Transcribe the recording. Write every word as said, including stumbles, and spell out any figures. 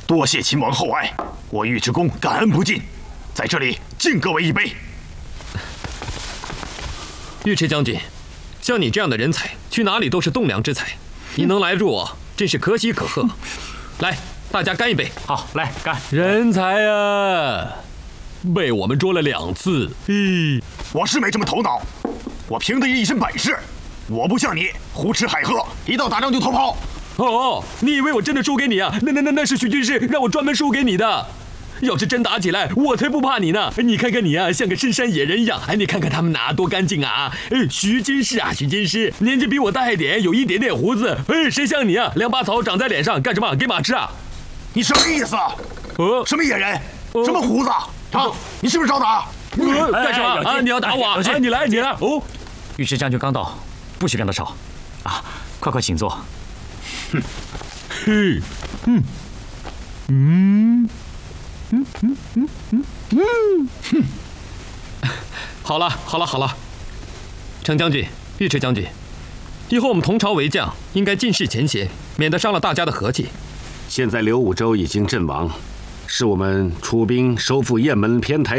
多谢秦王厚爱，我尉迟恭感恩不尽，在这里敬各位一杯。 尉迟将军，像你这样的人才，去哪里都是栋梁之才，你能来助我，真是可喜可贺。来，大家干一杯！ 好，来干！ 人才啊，被我们捉了两次。 咦，我是没这么头脑，我凭的一身本事，我不像你胡吃海喝，一到打仗就偷跑。 哦，你以为我真的输给你啊？那那那那是徐军师让我专门输给你的。要是真打起来，我才不怕你呢！你看看你啊，像个深山野人一样。哎，你看看他们哪多干净啊！哎，徐军师啊，徐军师，年纪比我大一点，有一点点胡子。哎，谁像你啊，两把草长在脸上，干什么？给马吃啊？ 你什么意思？呃，什么野人？呃、什么胡子？啊，你是不是找打？ 呃、干什么啊？你要打我？啊，你来，你来！哦， 尉迟将军刚到，不许跟他吵。啊，快快请坐。 哼，嘿，嗯，嗯。嗯嗯嗯嗯嗯，哼！好了好了好了，程将军、尉迟将军，以后我们同朝为将，应该尽释前嫌，免得伤了大家的和气。 现在刘武周已经阵亡，是我们出兵收复雁门偏台